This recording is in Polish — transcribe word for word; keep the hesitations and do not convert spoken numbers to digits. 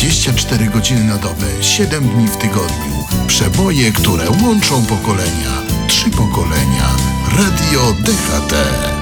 dwadzieścia cztery godziny na dobę, siedem dni w tygodniu. Przeboje, które łączą pokolenia. Trzy pokolenia. Radio D H T.